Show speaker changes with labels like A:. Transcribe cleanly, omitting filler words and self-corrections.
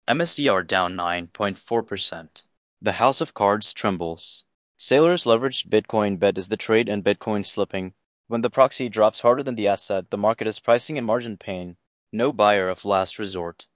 A: MSCR down 9.4%. The house of cards trembles. Sailors leveraged Bitcoin bet is the trade and Bitcoin slipping. When the proxy drops harder than the asset, the market is pricing in margin pain. No buyer of last resort.